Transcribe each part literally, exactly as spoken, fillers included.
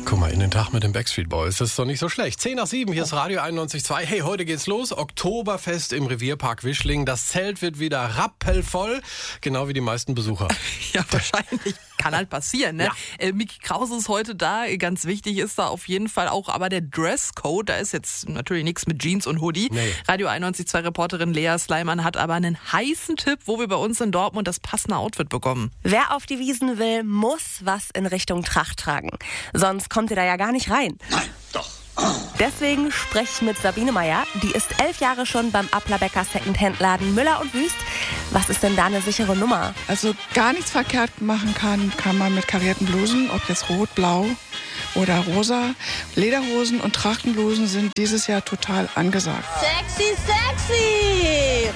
Guck mal, in den Tag mit den Backstreet Boys, das ist doch nicht so schlecht. zehn nach sieben, hier ist Radio einundneunzig Komma zwei. Hey, heute geht's los. Oktoberfest im Revierpark Wischling. Das Zelt wird wieder rappelvoll, genau wie die meisten Besucher. Ja, wahrscheinlich. Kann halt passieren, ne? Ja. Äh, Miki Krause ist heute da. Ganz wichtig ist da auf jeden Fall auch aber der Dresscode. Da ist jetzt natürlich nichts mit Jeans und Hoodie. Nee. Radio einundneunzig Komma zwei Reporterin Lea Sleiman hat aber einen heißen Tipp, wo wir bei uns in Dortmund das passende Outfit bekommen. Wer auf die Wiesn will, muss was in Richtung Tracht tragen. Sonst kommt ihr da ja gar nicht rein. Nein, doch. Deswegen spreche ich mit Sabine Meyer. Die ist elf Jahre schon beim Applerbecker Secondhand-Laden Müller und Wüst. Was ist denn da eine sichere Nummer? Also gar nichts verkehrt machen kann, kann man mit karierten Blusen, ob jetzt rot, blau oder rosa. Lederhosen und Trachtenblusen sind dieses Jahr total angesagt. Sexy, sexy!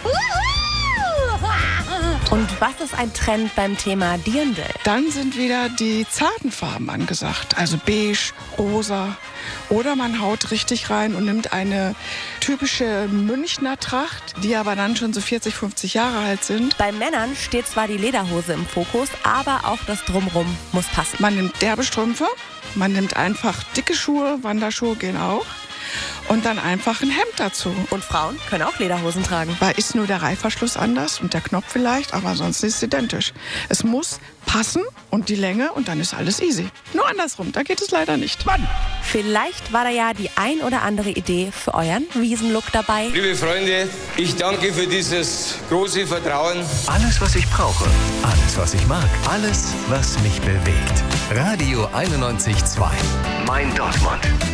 Und was ist ein Trend beim Thema Dirndl? Dann sind wieder die zarten Farben angesagt, also beige, rosa. Oder man haut richtig rein und nimmt eine typische Münchner Tracht, die aber dann schon so vierzig, fünfzig Jahre alt sind. Bei Männern steht zwar die Lederhose im Fokus, aber auch das Drumrum muss passen. Man nimmt derbe Strümpfe, man nimmt einfach dicke Schuhe, Wanderschuhe gehen auch. Und dann einfach ein Hemd dazu. Und Frauen können auch Lederhosen tragen. Da ist nur der Reißverschluss anders und der Knopf vielleicht, aber sonst ist es identisch. Es muss passen und die Länge und dann ist alles easy. Nur andersrum, da geht es leider nicht. Mann! Vielleicht war da ja die ein oder andere Idee für euren Wiesenlook dabei. Liebe Freunde, ich danke für dieses große Vertrauen. Alles, was ich brauche, alles, was ich mag, alles, was mich bewegt. Radio einundneunzig Komma zwei. Mein Dortmund.